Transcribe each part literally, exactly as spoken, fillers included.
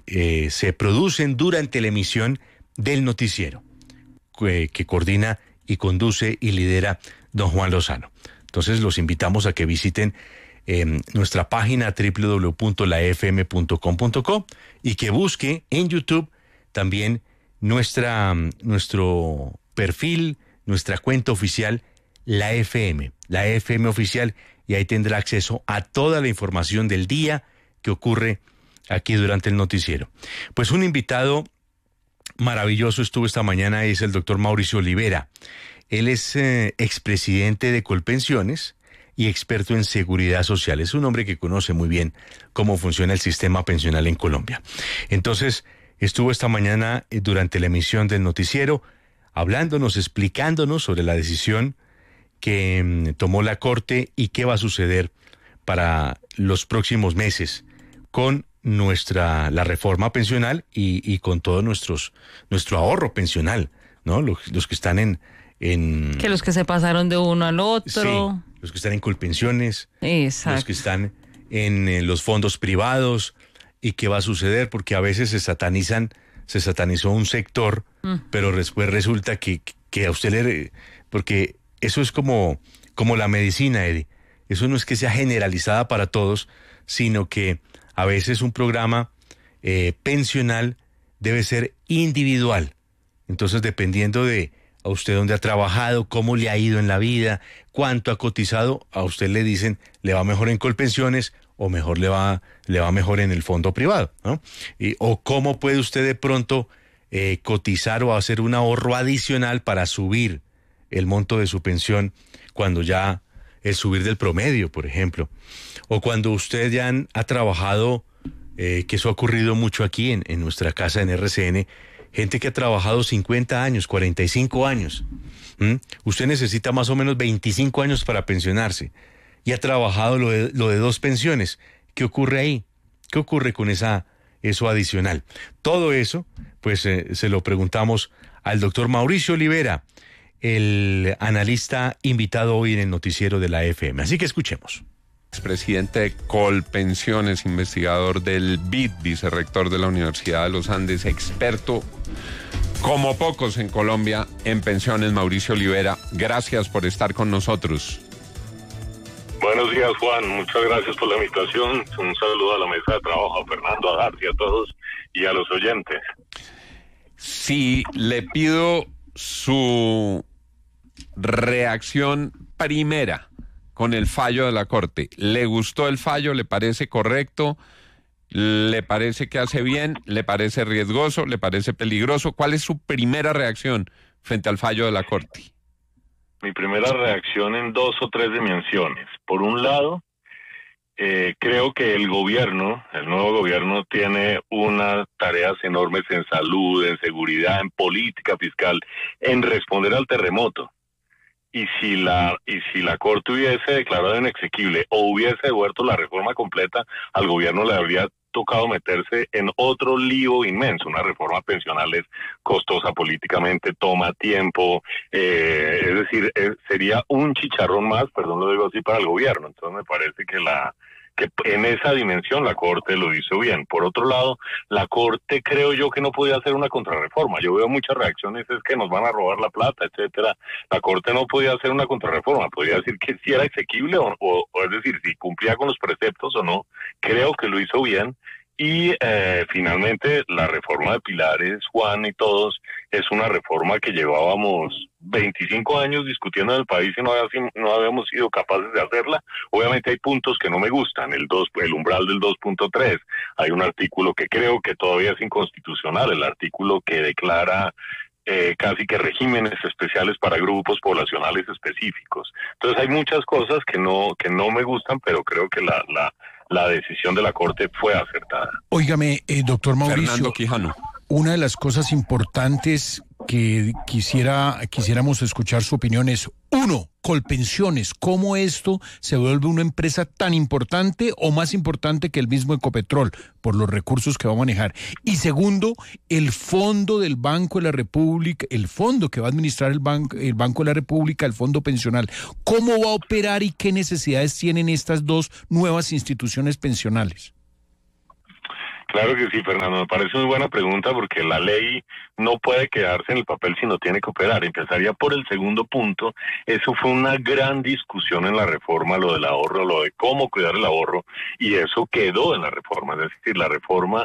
que eh, se producen durante la emisión del noticiero, que, que coordina y conduce y lidera don Juan Lozano. Entonces los invitamos a que visiten eh, nuestra página doble u doble u doble u punto la f m punto com punto co y que busque en YouTube también nuestra, nuestro perfil, nuestra cuenta oficial, la F M, la F M oficial, y ahí tendrá acceso a toda la información del día que ocurre aquí durante el noticiero. Pues un invitado maravilloso estuvo esta mañana, es el doctor Mauricio Olivera. Él es eh, expresidente de Colpensiones y experto en seguridad social. Es un hombre que conoce muy bien cómo funciona el sistema pensional en Colombia. Entonces, estuvo esta mañana eh, durante la emisión del noticiero hablándonos, explicándonos sobre la decisión que mm, tomó la Corte y qué va a suceder para los próximos meses con nuestra la reforma pensional y, y con todo nuestros nuestro ahorro pensional, ¿no? Los, los que están en, en... Que los que se pasaron de uno al otro. Sí, los que están en Colpensiones. Exacto. Los que están en, en los fondos privados y qué va a suceder, porque a veces se satanizan, se satanizó un sector, mm. pero después resulta que, que a usted le... Porque eso es como, como la medicina, Eddie. Eso no es que sea generalizada para todos, sino que a veces un programa eh, pensional debe ser individual. Entonces, dependiendo de a usted dónde ha trabajado, cómo le ha ido en la vida, cuánto ha cotizado, a usted le dicen, le va mejor en Colpensiones o mejor le va, le va mejor en el fondo privado, ¿no? Y, o cómo puede usted de pronto eh, cotizar o hacer un ahorro adicional para subir el monto de su pensión cuando ya es subir del promedio, por ejemplo. O cuando usted ya han, ha trabajado, eh, que eso ha ocurrido mucho aquí en, en nuestra casa en R C N, gente que ha trabajado cincuenta años, cuarenta y cinco años. ¿Mm? Usted necesita más o menos veinticinco años para pensionarse y ha trabajado lo de, lo de dos pensiones. ¿Qué ocurre ahí? ¿Qué ocurre con esa, eso adicional? Todo eso, pues eh, se lo preguntamos al doctor Mauricio Olivera, el analista invitado hoy en el noticiero de la F M. Así que escuchemos. Expresidente de Colpensiones, investigador del B I D, vicerrector de la Universidad de los Andes, experto como pocos en Colombia en pensiones, Mauricio Olivera. Gracias por estar con nosotros. Buenos días, Juan. Muchas gracias por la invitación. Un saludo a la mesa de trabajo, a Fernando, a Darcy, a todos y a los oyentes. Sí, le pido su reacción primera con el fallo de la Corte. ¿Le gustó el fallo? ¿Le parece correcto? ¿Le parece que hace bien? ¿Le parece riesgoso? ¿Le parece peligroso? ¿Cuál es su primera reacción frente al fallo de la Corte? Mi primera reacción en dos o tres dimensiones. Por un lado, eh, creo que el gobierno, el nuevo gobierno, tiene unas tareas enormes en salud, en seguridad, en política fiscal, en responder al terremoto. Y si la y si la Corte hubiese declarado inexequible o hubiese devuelto la reforma completa, al gobierno le habría tocado meterse en otro lío inmenso. Una reforma pensional es costosa políticamente, toma tiempo, eh, es decir, eh, sería un chicharrón más, perdón lo digo así, para el gobierno. Entonces me parece que la que en esa dimensión la Corte lo hizo bien. Por otro lado, la Corte creo yo que no podía hacer una contrarreforma. Yo veo muchas reacciones, es que nos van a robar la plata, etcétera. La Corte no podía hacer una contrarreforma, podía decir que si era exequible o, o, o es decir, si cumplía con los preceptos o no. Creo que lo hizo bien. Y eh, finalmente la reforma de Pilares, Juan y todos, es una reforma que llevábamos veinticinco años discutiendo en el país y no, había, no habíamos sido capaces de hacerla. Obviamente hay puntos que no me gustan, el, dos, el umbral del dos punto tres, hay un artículo que creo que todavía es inconstitucional, el artículo que declara eh, casi que regímenes especiales para grupos poblacionales específicos. Entonces hay muchas cosas que no, que no me gustan, pero creo que la... la La decisión de la Corte fue acertada. Óigame, eh, doctor Mauricio, Fernando Quijano. Una de las cosas importantes que quisiera quisiéramos escuchar su opinión es, uno, Colpensiones, ¿cómo esto se vuelve una empresa tan importante o más importante que el mismo Ecopetrol por los recursos que va a manejar? Y segundo, el fondo del Banco de la República, el fondo que va a administrar el Banco, el Banco de la República, el fondo pensional, ¿cómo va a operar y qué necesidades tienen estas dos nuevas instituciones pensionales? Claro que sí, Fernando, me parece muy buena pregunta porque la ley no puede quedarse en el papel sino tiene que operar. Empezaría por el segundo punto. Eso fue una gran discusión en la reforma, lo del ahorro, lo de cómo cuidar el ahorro, y eso quedó en la reforma. Es decir, la reforma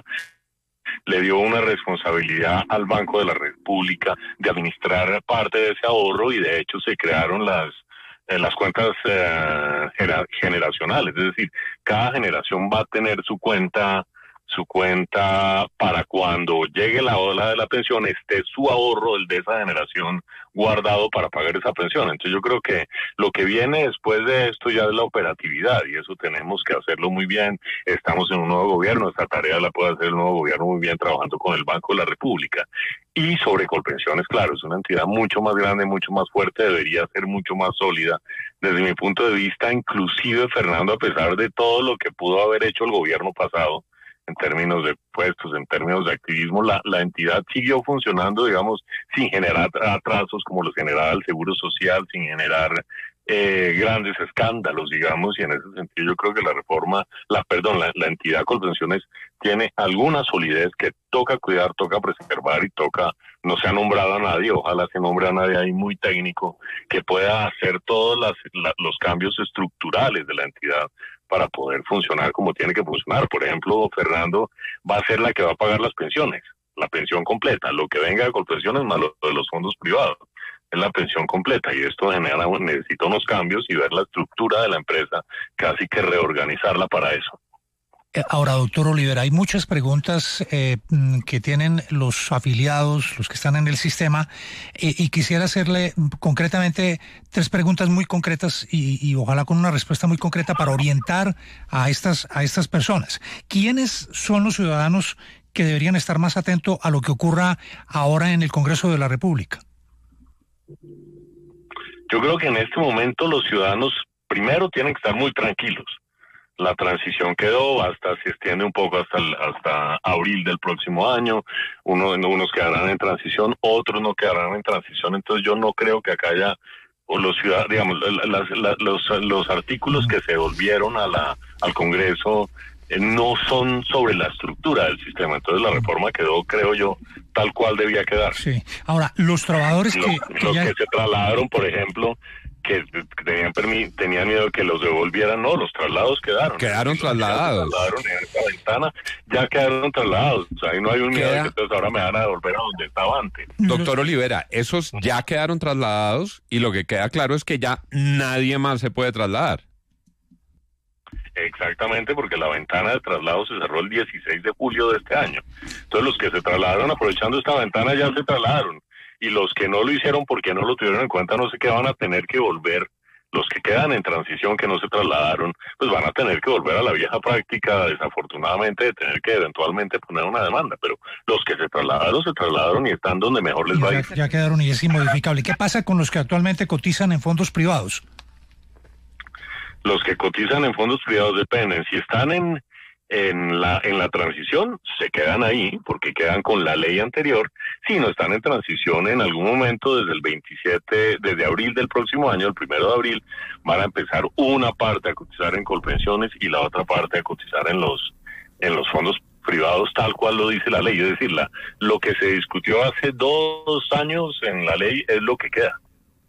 le dio una responsabilidad al Banco de la República de administrar parte de ese ahorro, y de hecho se crearon las eh, las cuentas eh, generacionales. Es decir, cada generación va a tener su cuenta su cuenta para cuando llegue la ola de la pensión esté su ahorro, el de esa generación, guardado para pagar esa pensión. Entonces yo creo que lo que viene después de esto ya es la operatividad, y eso tenemos que hacerlo muy bien. Estamos en un nuevo gobierno, esta tarea la puede hacer el nuevo gobierno muy bien trabajando con el Banco de la República. Y sobre Colpensiones, claro, es una entidad mucho más grande, mucho más fuerte, debería ser mucho más sólida. Desde mi punto de vista, inclusive, Fernando, a pesar de todo lo que pudo haber hecho el gobierno pasado, en términos de puestos, en términos de activismo, la, la entidad siguió funcionando, digamos, sin generar atrasos como los generaba el Seguro Social, sin generar eh, grandes escándalos, digamos, y en ese sentido yo creo que la reforma, la perdón, la, la entidad Colpensiones tiene alguna solidez que toca cuidar, toca preservar y toca, no se ha nombrado a nadie, ojalá se nombre a nadie ahí muy técnico que pueda hacer todos las, la, los cambios estructurales de la entidad para poder funcionar como tiene que funcionar. Por ejemplo, Fernando va a ser la que va a pagar las pensiones, la pensión completa, lo que venga de Colpensiones más lo de los fondos privados, es la pensión completa, y esto genera, necesita unos cambios y ver la estructura de la empresa, casi que reorganizarla para eso. Ahora, doctor Olivera, hay muchas preguntas eh, que tienen los afiliados, los que están en el sistema, eh, y quisiera hacerle concretamente tres preguntas muy concretas y, y ojalá con una respuesta muy concreta para orientar a estas, a estas personas. ¿Quiénes son los ciudadanos que deberían estar más atentos a lo que ocurra ahora en el Congreso de la República? Yo creo que en este momento los ciudadanos primero tienen que estar muy tranquilos. La transición quedó, hasta se extiende un poco hasta el, hasta abril del próximo año. Uno, unos quedarán en transición, otros no quedarán en transición. Entonces yo no creo que acá haya, o los ciudadanos, digamos, las, las, los, los artículos que se volvieron a la, al Congreso eh, no son sobre la estructura del sistema. Entonces la reforma quedó, creo yo, tal cual debía quedar. Sí. Ahora, los trabajadores que... Los, que los ya... que se trasladaron, por ejemplo, que tenían, tenían miedo de que los devolvieran, no, los traslados quedaron. Quedaron trasladados. Trasladaron en esta ventana, ya quedaron trasladados. O sea, ahí no hay un miedo Queda... de que entonces ahora me van a devolver a donde estaba antes. Doctor Olivera, esos ya quedaron trasladados y lo que queda claro es que ya nadie más se puede trasladar. Exactamente, porque la ventana de traslado se cerró el dieciséis de julio de este año. Entonces los que se trasladaron aprovechando esta ventana ya se trasladaron. Y los que no lo hicieron porque no lo tuvieron en cuenta, no sé qué van a tener que volver. Los que quedan en transición, que no se trasladaron, pues van a tener que volver a la vieja práctica, desafortunadamente, de tener que eventualmente poner una demanda. Pero los que se trasladaron, se trasladaron y están donde mejor les va a ir. Ya quedaron y es inmodificable. ¿Qué pasa con los que actualmente cotizan en fondos privados? Los que cotizan en fondos privados dependen. Si están en... En la, en la transición se quedan ahí porque quedan con la ley anterior. Si no están en transición, en algún momento desde el veintisiete, desde abril del próximo año, el primero de abril, van a empezar una parte a cotizar en Colpensiones y la otra parte a cotizar en los en los fondos privados, tal cual lo dice la ley. Es decir, la, lo que se discutió hace dos años en la ley es lo que queda.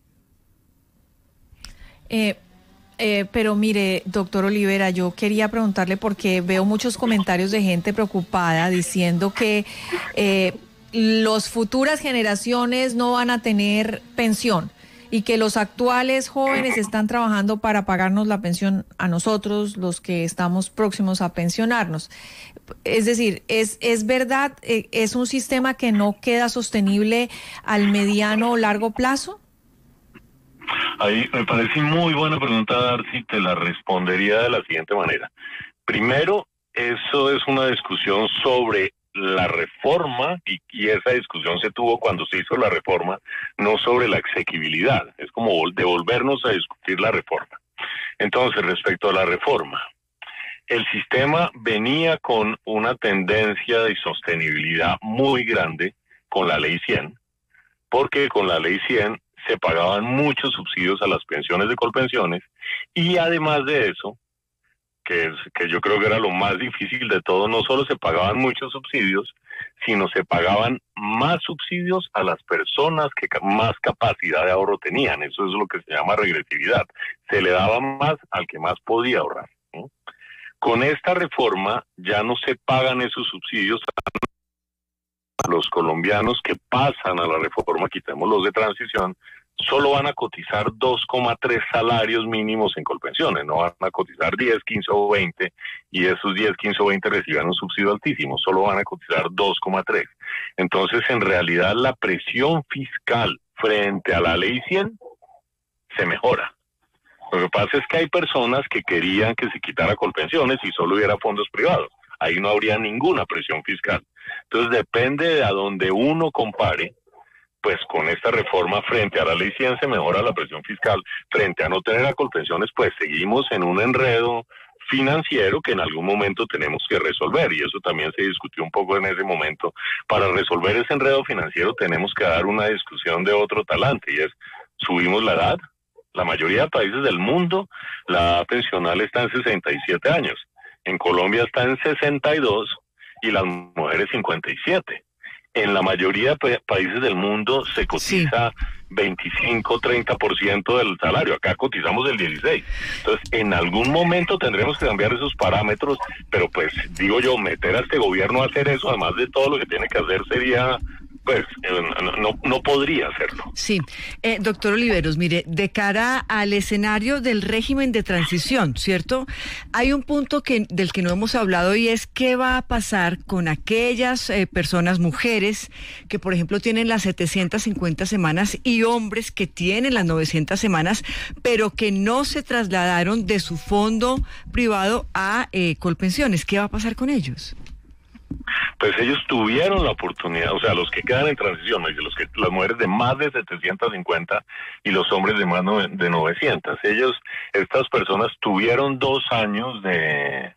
Eh... Eh, pero mire, doctor Olivera, yo quería preguntarle porque veo muchos comentarios de gente preocupada diciendo que eh, las futuras generaciones no van a tener pensión y que los actuales jóvenes están trabajando para pagarnos la pensión a nosotros, los que estamos próximos a pensionarnos. Es decir, ¿es, es verdad, eh, es un sistema que no queda sostenible al mediano o largo plazo? Ahí me parece muy buena pregunta, Darcy, te la respondería de la siguiente manera. Primero, eso es una discusión sobre la reforma y, y esa discusión se tuvo cuando se hizo la reforma, no sobre la exequibilidad. Es como devolvernos a discutir la reforma. Entonces, respecto a la reforma, el sistema venía con una tendencia de sostenibilidad muy grande con la ley cien, porque con la ley cien se pagaban muchos subsidios a las pensiones de Colpensiones y además de eso, que, es, que yo creo que era lo más difícil de todo, no solo se pagaban muchos subsidios, sino se pagaban más subsidios a las personas que más capacidad de ahorro tenían. Eso es lo que se llama regresividad. Se le daba más al que más podía ahorrar, ¿sí? Con esta reforma ya no se pagan esos subsidios a los colombianos que pasan a la reforma, quitemos los de transición, solo van a cotizar dos coma tres salarios mínimos en Colpensiones, no van a cotizar diez, quince o veinte, y esos diez, quince o veinte reciban un subsidio altísimo, solo van a cotizar dos coma tres. Entonces, en realidad, la presión fiscal frente a la ley cien se mejora. Lo que pasa es que hay personas que querían que se quitara Colpensiones y solo hubiera fondos privados. Ahí no habría ninguna presión fiscal. Entonces, depende de a donde uno compare, pues con esta reforma frente a la ley cien se mejora la presión fiscal. Frente a no tener a Colpensiones, pues seguimos en un enredo financiero que en algún momento tenemos que resolver, y eso también se discutió un poco en ese momento. Para resolver ese enredo financiero tenemos que dar una discusión de otro talante, y es, subimos la edad. La mayoría de países del mundo, la edad pensional está en sesenta y siete años. En Colombia está en sesenta y dos y las mujeres cincuenta y siete. En la mayoría de países del mundo se cotiza sí. veinticinco, treinta por ciento del salario. Acá cotizamos el dieciséis. Entonces, en algún momento tendremos que cambiar esos parámetros, pero pues, digo yo, meter a este gobierno a hacer eso, además de todo lo que tiene que hacer, sería... pues no, no podría hacerlo. Sí. Eh, doctor Oliveros, mire, de cara al escenario del régimen de transición, ¿cierto? Hay un punto que del que no hemos hablado, y es qué va a pasar con aquellas eh, personas, mujeres, que por ejemplo tienen las setecientas cincuenta semanas y hombres que tienen las novecientas semanas, pero que no se trasladaron de su fondo privado a eh, Colpensiones. ¿Qué va a pasar con ellos? Pues ellos tuvieron la oportunidad, o sea, los que quedan en transición, los que, las mujeres de más de setecientas cincuenta y los hombres de más de novecientas, ellos, estas personas tuvieron dos años de,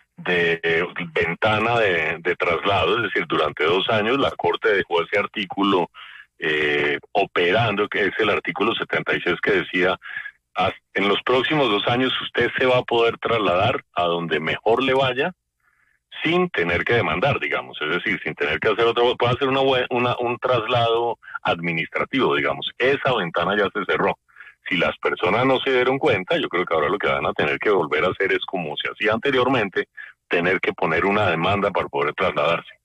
de ventana de, de traslado, es decir, durante dos años la Corte dejó ese artículo eh, operando, que es el artículo setenta y seis que decía, en los próximos dos años usted se va a poder trasladar a donde mejor le vaya, sin tener que demandar, digamos, es decir, sin tener que hacer otro, puede hacer una, una, un traslado administrativo, digamos. Esa ventana ya se cerró. Si las personas no se dieron cuenta, yo creo que ahora lo que van a tener que volver a hacer es, como se hacía anteriormente, tener que poner una demanda para poder trasladarse.